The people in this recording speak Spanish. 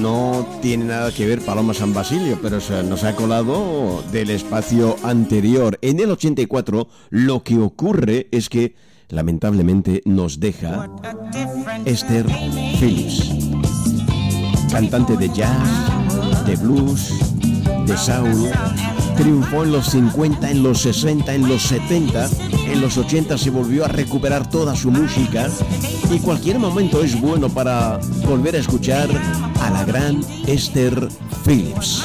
no tiene nada que ver Paloma San Basilio, pero nos ha colado del espacio anterior. En el 84 lo que ocurre es que lamentablemente nos deja Esther Phillips, cantante de jazz, de blues, de soul. Triunfó en los 50, en los 60, en los 70, en los 80 se volvió a recuperar toda su música y cualquier momento es bueno para volver a escuchar a la gran Esther Phillips.